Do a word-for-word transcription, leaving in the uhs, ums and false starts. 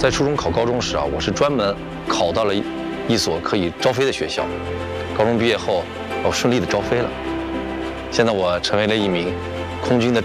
在初中考高中时啊，我是专门考到了一一所可以招飞的学校。高中毕业后，我顺利的招飞了。现在我成为了一名空军的